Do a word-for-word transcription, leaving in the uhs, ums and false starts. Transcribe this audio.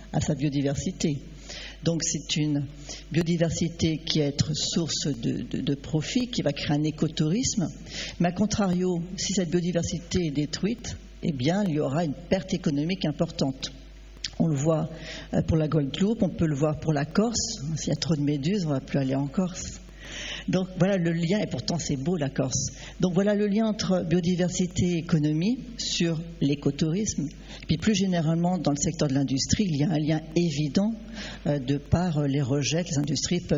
à sa biodiversité. Donc c'est une biodiversité qui va être source de, de, de profit, qui va créer un écotourisme. Mais à contrario, si cette biodiversité est détruite, eh bien il y aura une perte économique importante. On le voit pour la Guadeloupe, on peut le voir pour la Corse. S'il y a trop de méduses, on ne va plus aller en Corse. Donc voilà le lien, et pourtant c'est beau la Corse. Donc voilà le lien entre biodiversité et économie sur l'écotourisme. Puis plus généralement dans le secteur de l'industrie, il y a un lien évident euh, de par les rejets que les industries peuvent